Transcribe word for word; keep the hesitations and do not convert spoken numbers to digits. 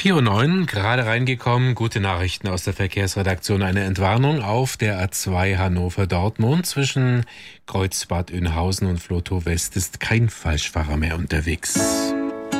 vier Uhr neun, gerade reingekommen. Gute Nachrichten aus der Verkehrsredaktion. Eine Entwarnung auf der A zwei Hannover-Dortmund. Zwischen Kreuzbad Oeynhausen und Flotow West ist kein Falschfahrer mehr unterwegs.